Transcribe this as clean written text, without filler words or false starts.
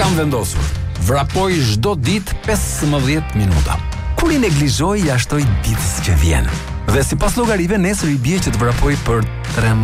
Kam vendosur. Vrapoj çdo ditë 15 minuta. Kur I neglizhoj, ja shtoj ditës që vjen. Dhe sipas llogarive nesër I bie që të vrapoj për 13